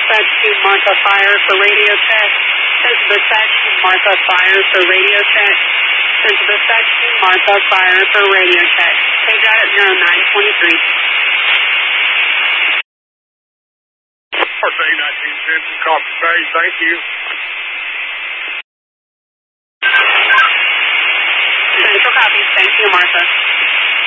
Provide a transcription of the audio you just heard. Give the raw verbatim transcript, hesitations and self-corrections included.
dispatch to Martha Fire for radio check. Send to dispatch to Martha Fire for radio check. Send to dispatch to Martha Fire for radio check. Page out at zero nine twenty-three. Martha nineteen ten from Coffee Bay, thank you. Central copies, thank you, Martha.